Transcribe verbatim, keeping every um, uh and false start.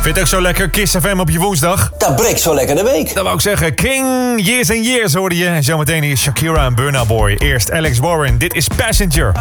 Vind je het ook zo lekker, Kiss F M op je woensdag? Dat breekt zo lekker de week. Dat wou ik zeggen, King, Years and Years hoorde je. En zometeen hier Shakira en Burna Boy. Eerst Alex Warren, dit is Passenger.